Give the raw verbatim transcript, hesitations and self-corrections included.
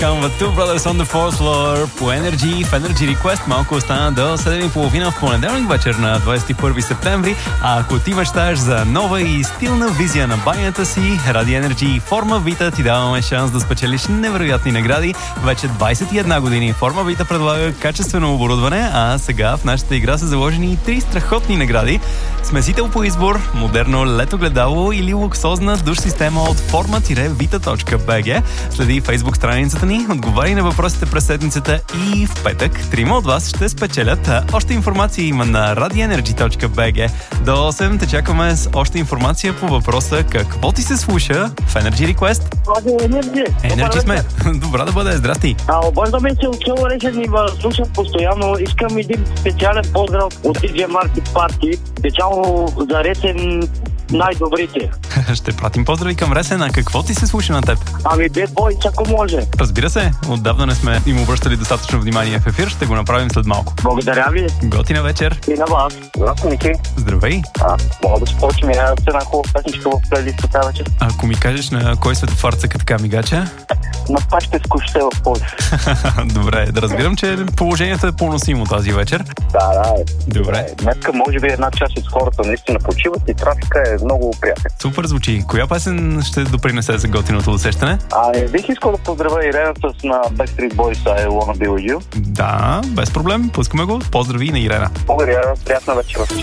Welcome with Two Brothers on the Fourth Floor по Energy, в Energy Request. Малко остана до седем и половина в понеделник вечер на двадесет и първи септември. А ако ти мечтаеш за нова и стилна визия на банята си, ради Energy Форма Вита ти даваме шанс да спечелиш невероятни награди. Вече двадесет и една години Форма Вита предлага качествено оборудване, а сега в нашата игра са заложени и три страхотни награди. Смесител по избор, модерно летогледало или луксозна душ система от форма вита точка би джи. Следи Facebook страницата ни, отговаряй на въпросите през седмицата и в петък трима от вас ще спечелят. Още информация има на ради енерджи точка би джи. До осем те чакаме с още информация по въпроса какво ти се слуша в Energy Request. Ради Енерджи. Енерджи сме. Добра да бъде, здрасти. А, обаждаме се от село Ресен и ва слушам постоянно. Искам един специален поздрав от ди джей Market Party. Специално за Ресен най-добрите. Ще пратим поздрави към Ресен. А какво ти се слуша на теб? Ами Bad Boys, ако може. Разбира се, отдавна не сме им обръщали достатъчно внимание в ефир. Ще го направим след малко. Благодаря ви. Готина вечер. И на вас. Здравейте, Ники. Здравей. А, мога да спорчим една хубава песничка в плейлиста тази вечер. Ако ми кажеш на кой светофар цъка така мигача? На пачка с куште в Пловдив. Добре, да разбирам, че положението е поносимо тази вечер. Да, да. Добре. Днеска може би една част от хората наистина почиват и трафика е много приятен. Супер звучи. Коя песен ще допринесе за готиното усещане? А, бих искал да поздравя Ирена с на Backstreet Boys I Wanna Be With You. Да, без проблем. Пускаме го. Поздрави на Ирена. Благодаря, приятна вечер.